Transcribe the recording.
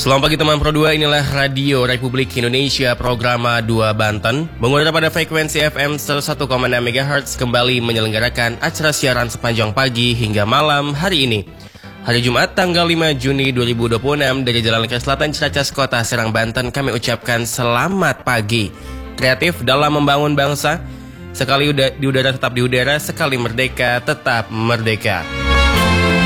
Selamat pagi teman Pro 2, inilah Radio Republik Indonesia Programa 2 Banten. Mengudara pada frekuensi FM 101,6 MHz kembali menyelenggarakan acara siaran sepanjang pagi hingga malam hari ini. Hari Jumat tanggal 5 Juni 2026 dari Jalan Langkah Selatan Ciracas Kota Serang Banten kami ucapkan selamat pagi. Kreatif dalam membangun bangsa, sekali di udara tetap di udara, sekali merdeka tetap merdeka.